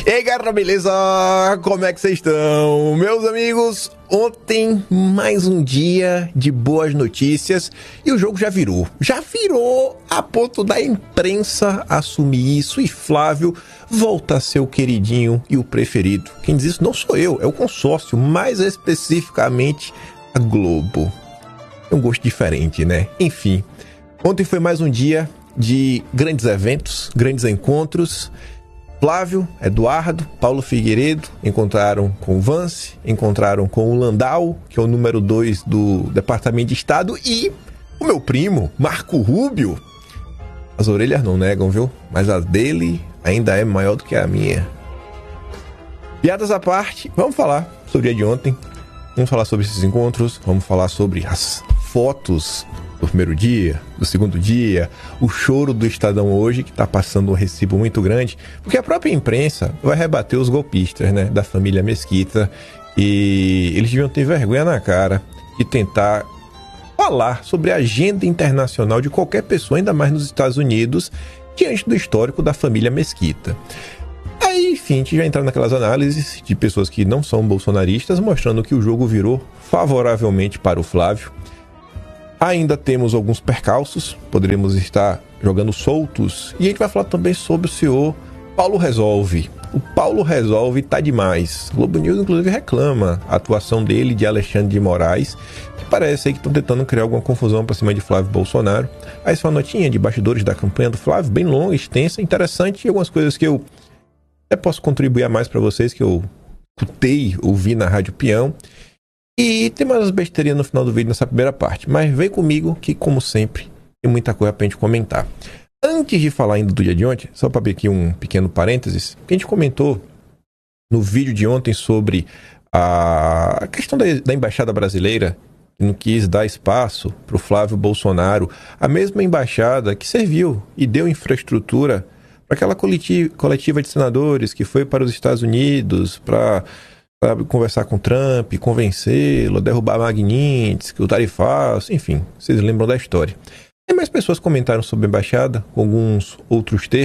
E aí, galera, beleza? Como é que vocês estão? Meus amigos, ontem mais um dia de boas notícias e o jogo já virou a ponto da imprensa assumir isso e Flávio volta a ser o queridinho e o preferido. Quem diz isso não sou eu, é o consórcio, mais especificamente a Globo. É um gosto diferente, né? Enfim, ontem foi mais um dia de grandes eventos, grandes encontros. Flávio, Eduardo, Paulo Figueiredo encontraram com o Vance, encontraram com o Landau, que é o número 2 do Departamento de Estado, e o meu primo, Marco Rubio. As orelhas não negam, viu? Mas a dele ainda é maior do que a minha. Piadas à parte, vamos falar sobre o dia de ontem, vamos falar sobre esses encontros, vamos falar sobre as fotos do primeiro dia, do segundo dia, o choro do Estadão hoje, que está passando um recibo muito grande, porque a própria imprensa vai rebater os golpistas, né, da família Mesquita, e eles deviam ter vergonha na cara de tentar falar sobre a agenda internacional de qualquer pessoa, ainda mais nos Estados Unidos, diante do histórico da família Mesquita. Aí, enfim, a gente já entra naquelas análises de pessoas que não são bolsonaristas, mostrando que o jogo virou favoravelmente para o Flávio. Ainda temos alguns percalços, poderíamos estar jogando soltos. E a gente vai falar também sobre o senhor Paulo Resolve. O Paulo Resolve tá demais. O Globo News, inclusive, reclama a atuação dele, de Alexandre de Moraes, que parece aí que estão tentando criar alguma confusão para cima de Flávio Bolsonaro. Aí essa é uma notinha de bastidores da campanha do Flávio, bem longa, extensa, interessante, e algumas coisas que eu até posso contribuir a mais para vocês, que eu escutei, ouvi na Rádio Peão. E tem mais umas besteirinhas no final do vídeo nessa primeira parte. Mas vem comigo que, como sempre, tem muita coisa pra gente comentar. Antes de falar ainda do dia de ontem, só para abrir aqui um pequeno parênteses, que a gente comentou no vídeo de ontem sobre a questão da Embaixada Brasileira, que não quis dar espaço para o Flávio Bolsonaro, a mesma embaixada que serviu e deu infraestrutura para aquela coletiva de senadores que foi para os Estados Unidos para conversar com Trump, convencê-lo, derrubar Magnitsky, o Tarifaço, enfim, vocês lembram da história. E mais pessoas comentaram sobre a embaixada, com alguns outros termos.